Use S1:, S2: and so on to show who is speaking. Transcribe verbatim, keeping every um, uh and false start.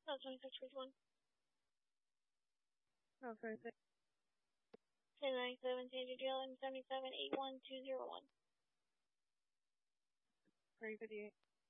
S1: No, twenty-six forty-one.
S2: Oh, twenty-six.
S1: ten ninety-seven, Tangy G L M seventy-seven eight one two zero one.
S2: Three fifty-eight.